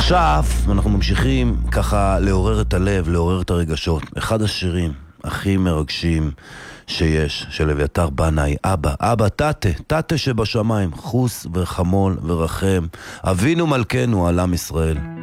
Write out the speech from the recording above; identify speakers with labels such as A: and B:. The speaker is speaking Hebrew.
A: עכשיו אנחנו ממשיכים ככה לעורר את הלב, לעורר את הרגשות. אחד השירים הכי מרגשים שיש, של אביתר בנאי, אבא, תתה שבשמיים, חוס וחמול ורחם, אבינו מלכנו על עם ישראל.